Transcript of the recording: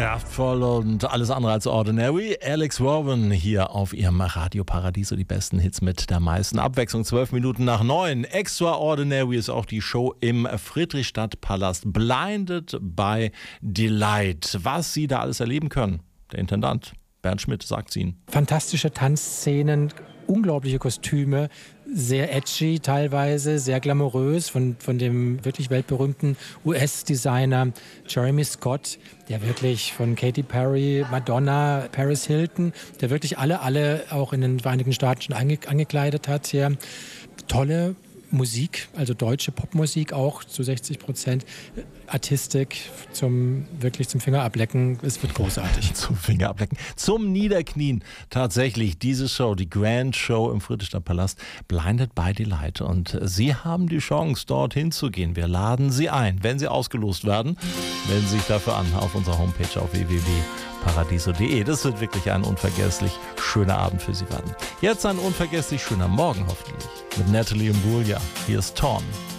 Kraftvoll und alles andere als ordinary. Alex Warren hier auf ihrem Radio Paradiso, die besten Hits mit der meisten Abwechslung. 12 Minuten nach 9. Extraordinary ist auch die Show im Friedrichstadtpalast. Blinded by Delight. Was Sie da alles erleben können, der Intendant Bernd Schmidt sagt es Ihnen. Fantastische Tanzszenen, unglaubliche Kostüme, sehr edgy teilweise, sehr glamourös von dem wirklich weltberühmten US-Designer Jeremy Scott, der wirklich von Katy Perry, Madonna, Paris Hilton, der wirklich alle auch in den Vereinigten Staaten schon angekleidet hat hier. Tolle Musik, also deutsche Popmusik auch zu 60%. Artistik zum Fingerablecken. Es wird großartig. Zum Fingerablecken. Zum Niederknien. Tatsächlich diese Show, die Grand Show im Friedrichstadtpalast, Blinded by Delight. Und Sie haben die Chance, dorthin zu gehen. Wir laden Sie ein. Wenn Sie ausgelost werden, melden Sie sich dafür an auf unserer Homepage auf www.paradiso.de. Das wird wirklich ein unvergesslich schöner Abend für Sie werden. Jetzt ein unvergesslich schöner Morgen hoffentlich. Mit Natalie Imbruglia. Hier ist Torn.